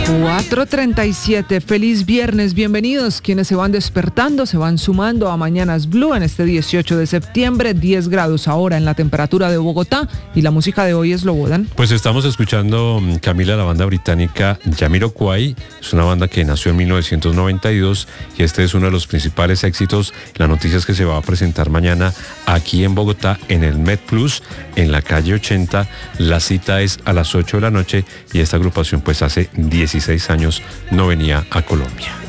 4:37, feliz viernes, bienvenidos quienes se van despertando, se van sumando a Mañanas Blue en este 18 de septiembre, 10 grados ahora en la temperatura de Bogotá y la música de hoy es Lobodan. Pues estamos escuchando, Camila, la banda británica Jamiroquai, es una banda que nació en 1992 y este es uno de los principales éxitos. La noticia es que se va a presentar mañana aquí en Bogotá en el Med Plus, en la calle 80, la cita es a las 8 de la noche y esta agrupación pues hace 16 años no venía a Colombia.